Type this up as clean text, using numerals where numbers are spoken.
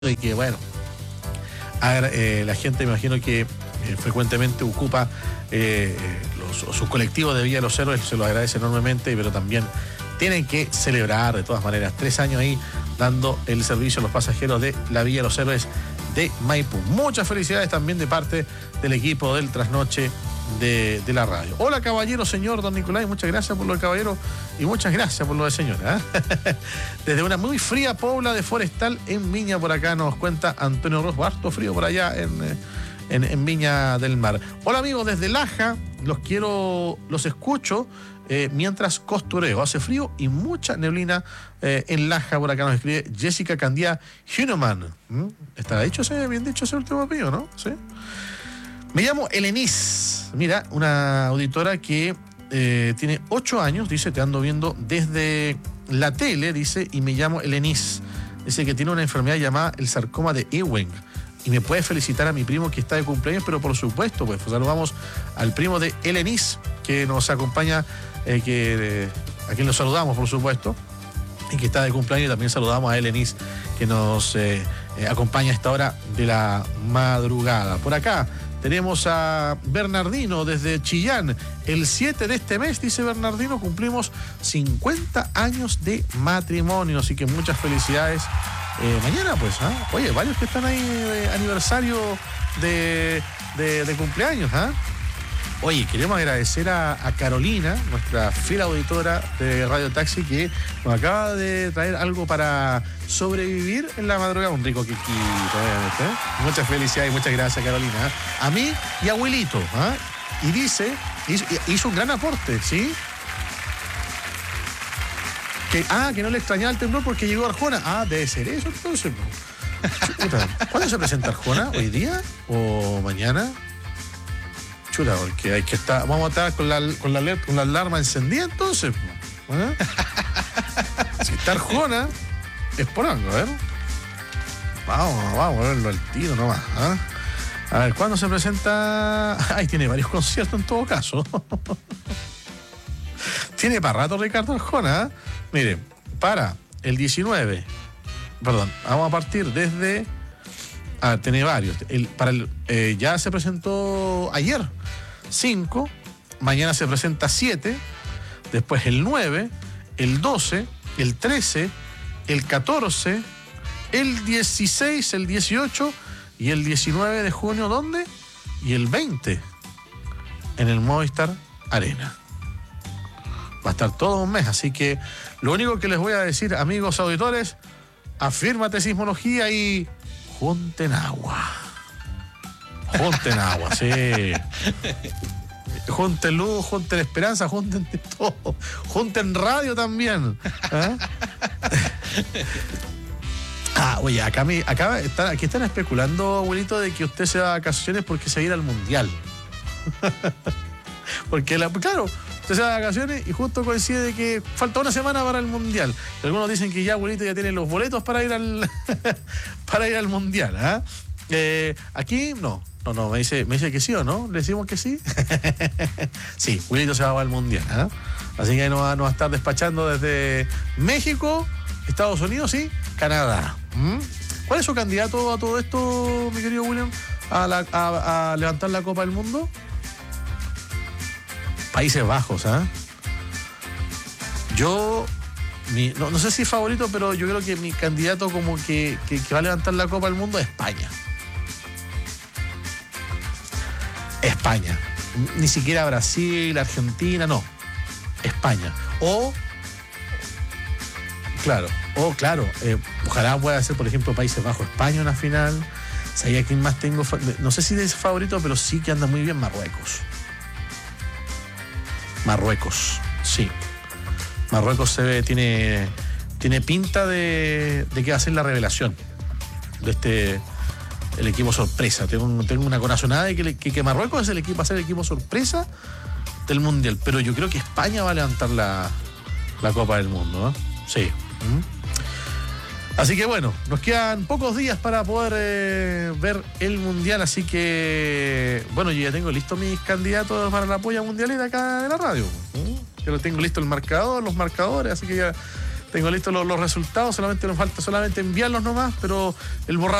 y que, bueno, la gente, me imagino que frecuentemente ocupa sus colectivos de Villa de los Héroes, se los agradece enormemente, pero también tienen que celebrar de todas maneras 3 años ahí dando el servicio a los pasajeros de la Villa de los Héroes de Maipú. Muchas felicidades también de parte del equipo del Trasnoche de la radio. Hola, caballero, señor don Nicolás, muchas gracias por lo de caballero y muchas gracias por lo de señora. Desde una muy fría Pobla de Forestal en Viña, por acá nos cuenta Antonio Rojo, harto frío por allá en Viña del Mar. Hola amigos, desde Laja, los escucho mientras costureo. Hace frío y mucha neblina en Laja, por acá nos escribe Jessica Candía Huneman. ¿Estará bien dicho ese último apellido, no? ¿Sí? Me llamo Elenis. Mira, una auditora que tiene 8 años, dice, te ando viendo desde la tele, dice, y me llamo Elenis. Dice que tiene una enfermedad llamada el sarcoma de Ewing. Y me puede felicitar a mi primo que está de cumpleaños, pero por supuesto, pues saludamos al primo de Elenis, que nos acompaña, a quien lo saludamos, por supuesto, y que está de cumpleaños. Y también saludamos a Elenis, que nos acompaña a esta hora de la madrugada. Por acá tenemos a Bernardino desde Chillán. El 7 de este mes, dice Bernardino, cumplimos 50 años de matrimonio. Así que muchas felicidades. Mañana, pues, oye, varios que están ahí de aniversario de cumpleaños. Oye, queremos agradecer a Carolina, nuestra fiel auditora de Radio Taxi, que nos acaba de traer algo para sobrevivir en la madrugada. Un rico kikito, obviamente. Muchas felicidades y muchas gracias, Carolina. A mí y a Abuelito. Y dice, hizo un gran aporte, ¿sí? Que no le extrañaba el temblor porque llegó Arjona. Debe ser eso entonces. Chuta, ¿cuándo se presenta Arjona? ¿Hoy día o mañana? Chuta, porque hay que estar. Vamos a estar con la alarma encendida entonces. Si está Arjona, es por algo, a ver. Vamos a verlo al tiro nomás. A ver, ¿cuándo se presenta? Tiene varios conciertos en todo caso. Tiene para rato Ricardo Arjona. Mire, para el 19, vamos a partir desde... tiene varios. Ya se presentó ayer, 5, mañana se presenta 7, después el 9, el 12, el 13, el 14, el 16, el 18 y el 19 de junio, ¿dónde? Y el 20, en el Movistar Arena. Va a estar todo un mes, así que lo único que les voy a decir, amigos auditores, afírmate sismología y junten agua. Junten agua, sí. Junten luz, junten esperanza, junten todo. Junten radio también. Oye, aquí están especulando, abuelito, de que usted se va a vacaciones porque se va a ir al Mundial. Porque, claro, usted se va de vacaciones y justo coincide de que falta una semana para el Mundial. Algunos dicen que ya, abuelito, ya tiene los boletos para ir al Mundial. Aquí no, me dice que sí o no. ¿Le decimos que sí? Sí, abuelito se va al Mundial. Así que nos va a estar despachando desde México, Estados Unidos y Canadá. ¿Cuál es su candidato a todo esto, mi querido William? A levantar la Copa del Mundo. Países Bajos, Yo, no sé si es favorito, pero yo creo que mi candidato como que va a levantar la Copa del Mundo es España. España. Ni siquiera Brasil, Argentina, no. España. Ojalá pueda ser, por ejemplo, Países Bajos, España en la final. ¿Sabía quién más tengo? No sé si es favorito, pero sí que anda muy bien Marruecos. Sí. Marruecos tiene pinta de que va a ser la revelación de el equipo sorpresa. Tengo una corazonada de que Marruecos va a ser el equipo sorpresa del Mundial. Pero yo creo que España va a levantar la Copa del Mundo, Sí. Así que bueno, nos quedan pocos días para poder ver el Mundial, así que bueno, yo ya tengo listos mis candidatos para la polla mundialera acá de la radio. Yo lo tengo listo los marcadores, así que Tengo listos los resultados, solamente nos falta enviarlos nomás, pero el borrador